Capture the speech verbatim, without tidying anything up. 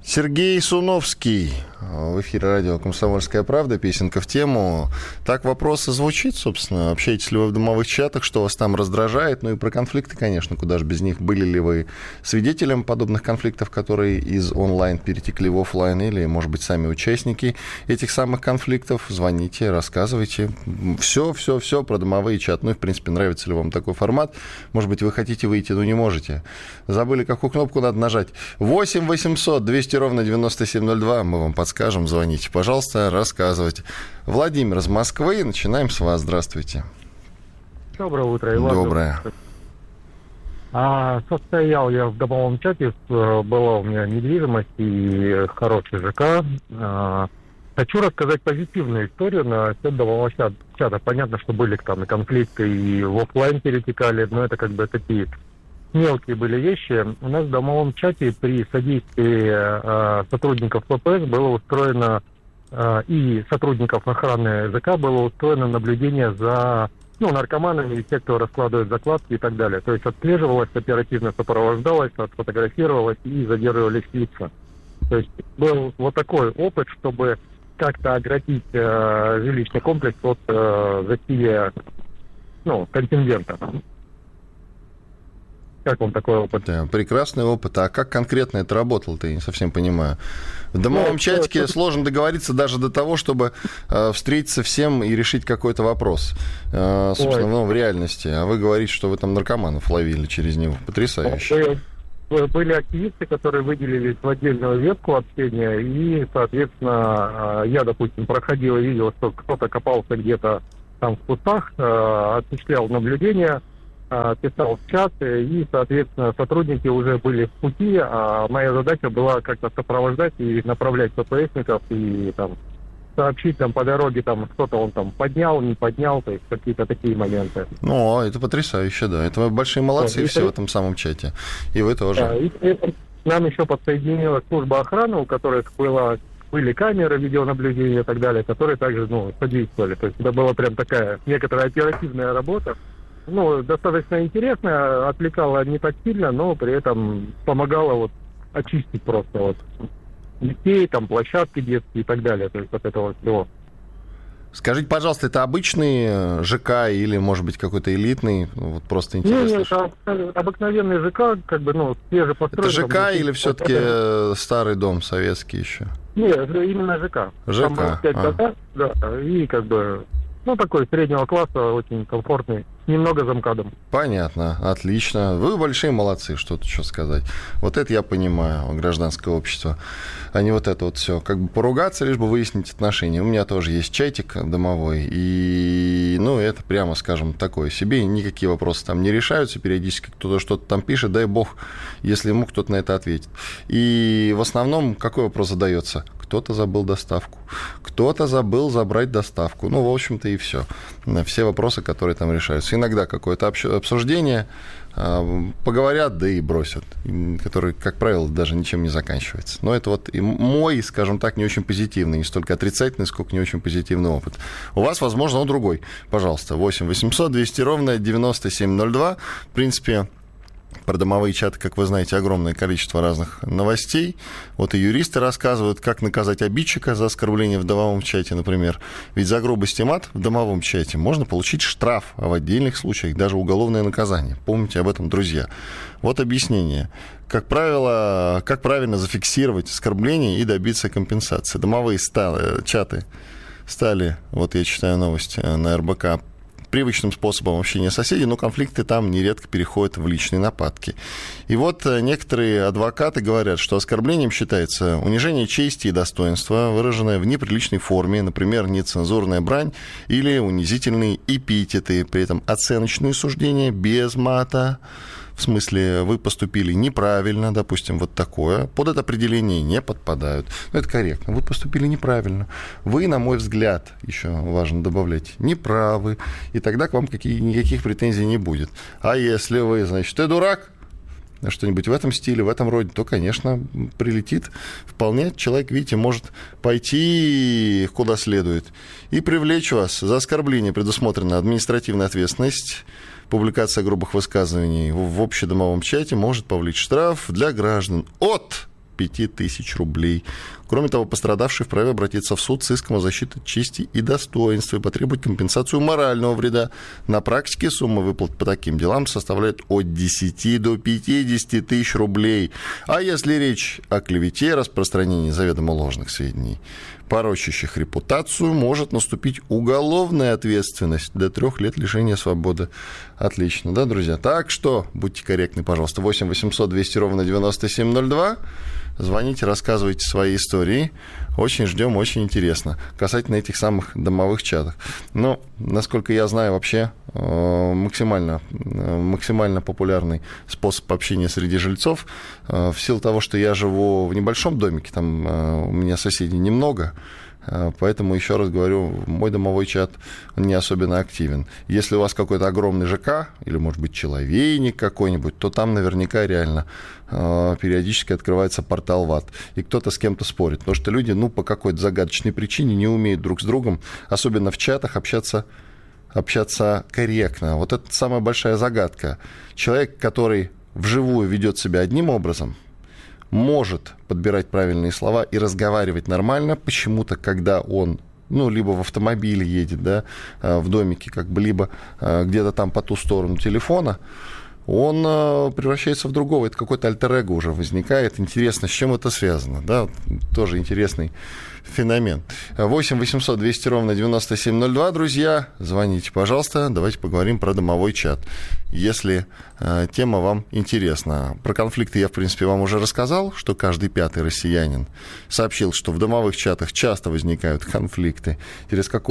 Сергей Суновский в эфире радио «Комсомольская правда», песенка в тему. Так вопрос и звучит, собственно. Общаетесь ли вы в домовых чатах, что вас там раздражает? Ну и про конфликты, конечно, куда же без них. Были ли вы свидетелем подобных конфликтов, которые из онлайн перетекли в офлайн, или, может быть, сами участники этих самых конфликтов? Звоните, рассказывайте. Все, все, все про домовые чаты. Ну и, в принципе, нравится ли вам такой формат? Может быть, вы хотите выйти, но не можете. Забыли, какую кнопку надо нажать. восемь восемьсот двести ровно девяносто семь ноль два. Мы вам подскажем. Скажем, звоните, пожалуйста, рассказывайте. Владимир из Москвы, начинаем с вас. Здравствуйте. Доброе утро, Иван. Доброе. А, состоял я в домовом чате, была у меня недвижимость и хороший ЖК. А, хочу рассказать позитивную историю на счет домового чата. Понятно, что были там и конфликты, и в офлайн перетекали, но это как бы такие мелкие были вещи. У нас в домовом чате при содействии э, сотрудников ППС было устроено, э, и сотрудников охраны ЖК было устроено наблюдение за ну, наркоманами и те, кто раскладывает закладки и так далее. То есть отслеживалось, оперативно сопровождалось, отфотографировалось и задерживались лица. То есть был вот такой опыт, чтобы как-то оградить э, жилищный комплекс от э, засилия ну, контингента. Как вам такой опыт? Да, прекрасный опыт. А как конкретно это работало-то, я не совсем понимаю. В домовом ну, чатике это... сложно договориться даже до того, чтобы э, встретиться всем и решить какой-то вопрос. Э, собственно, ну, в реальности. А вы говорите, что вы там наркоманов ловили через него. Потрясающе. Были активисты, которые выделились в отдельную ветку общения, и, соответственно, я, допустим, проходил и видел, что кто-то копался где-то там в кустах, э, осуществлял наблюдение, писал в чат, и, соответственно, сотрудники уже были в пути, а моя задача была как-то сопровождать и направлять ППСников, и там сообщить там по дороге, там кто-то он там поднял, не поднял, то есть какие-то такие моменты. Ну, это потрясающе, да. Это вы большие молодцы, да, все и... в этом самом чате. И вы тоже. Да, и при этом нам еще подсоединилась служба охраны, у которых было, были камеры видеонаблюдения и так далее, которые также ну, содействовали. То есть это была прям такая некоторая оперативная работа. Ну, достаточно интересно, отвлекала не так сильно, но при этом помогала вот очистить просто вот детей, там, площадки детские и так далее, то есть от этого всего. Скажите, пожалуйста, это обычный ЖК или, может быть, какой-то элитный? Вот просто интересно. Нет, это обыкновенный ЖК, как бы, ну, свежепостроенный. Это ЖК там, или все-таки это... старый дом советский еще? Нет, именно ЖК. ЖК, там пять а. Дома, да, и как бы... Ну, такой среднего класса, очень комфортный, немного замкадом. Понятно, отлично. Вы большие молодцы, что тут еще сказать. Вот это я понимаю, гражданское общество, а не вот это вот все. Как бы поругаться, лишь бы выяснить отношения. У меня тоже есть чатик домовой, и, ну, это прямо, скажем, такое себе. Никакие вопросы там не решаются, периодически кто-то что-то там пишет, дай бог, если ему кто-то на это ответит. И в основном какой вопрос задается? Кто-то забыл доставку, кто-то забыл забрать доставку. Ну, в общем-то, и все. Все вопросы, которые там решаются. Иногда какое-то обсуждение, поговорят, да и бросят, который, как правило, даже ничем не заканчивается. Но это вот и мой, скажем так, не очень позитивный, не столько отрицательный, сколько не очень позитивный опыт. У вас, возможно, он другой. Пожалуйста, восемь восемьсот двести ровно девяносто семь ноль два. В принципе, про домовые чаты, как вы знаете, огромное количество разных новостей. Вот и юристы рассказывают, как наказать обидчика за оскорбление в домовом чате, например. Ведь за грубость и мат в домовом чате можно получить штраф, а в отдельных случаях даже уголовное наказание. Помните об этом, друзья. Вот объяснение. Как правило, как правильно зафиксировать оскорбление и добиться компенсации. Домовые стали, чаты стали, вот я читаю новости на эр бэ ка, привычным способом общения соседей, но конфликты там нередко переходят в личные нападки. И вот некоторые адвокаты говорят, что оскорблением считается унижение чести и достоинства, выраженное в неприличной форме, например, нецензурная брань или унизительные эпитеты, при этом оценочные суждения без мата. В смысле, вы поступили неправильно, допустим, вот такое, под это определение не подпадают. Но это корректно. Вы поступили неправильно. Вы, на мой взгляд, еще важно добавлять, неправы. И тогда к вам какие, никаких претензий не будет. А если вы, значит, ты дурак, что-нибудь в этом стиле, в этом роде, то, конечно, прилетит. Вполне человек, видите, может пойти куда следует и привлечь вас. За оскорбление предусмотрена административная ответственность. Публикация грубых высказываний в общедомовом чате может повлечь штраф для граждан от пяти тысяч рублей. Кроме того, пострадавший вправе обратиться в суд с иском о защите чести и достоинства и потребовать компенсацию морального вреда. На практике сумма выплат по таким делам составляет от десяти до пятидесяти тысяч рублей. А если речь о клевете и распространении заведомо ложных сведений, порочащих репутацию, может наступить уголовная ответственность до трех лет лишения свободы. Отлично, да, друзья? Так что будьте корректны, пожалуйста. восемь восемьсот двести ровно девяносто семь ноль два. Звоните, рассказывайте свои истории. Очень ждем, очень интересно. Касательно этих самых домовых чатов. Но, насколько я знаю, вообще максимально, максимально популярный способ общения среди жильцов. В силу того, что я живу в небольшом домике, там у меня соседей немного, поэтому, еще раз говорю, мой домовой чат не особенно активен. Если у вас какой-то огромный ЖК, или, может быть, человейник какой-нибудь, то там наверняка реально периодически открывается портал в ад, и кто-то с кем-то спорит. Потому что люди, ну, по какой-то загадочной причине не умеют друг с другом, особенно в чатах, общаться, общаться корректно. Вот это самая большая загадка. Человек, который вживую ведет себя одним образом, может подбирать правильные слова и разговаривать нормально. Почему-то, когда он, ну, либо в автомобиле едет, да, в домике, как бы, либо где-то там по ту сторону телефона, он превращается в другого. Это какой-то альтер-эго уже возникает. Интересно, с чем это связано, да? Тоже интересный феномен. восемь восемьсот двести ровно девяносто семь ноль два, друзья, звоните, пожалуйста, давайте поговорим про домовой чат, если э, тема вам интересна. Про конфликты я, в принципе, вам уже рассказал, что каждый пятый россиянин сообщил, что в домовых чатах часто возникают конфликты. Через какое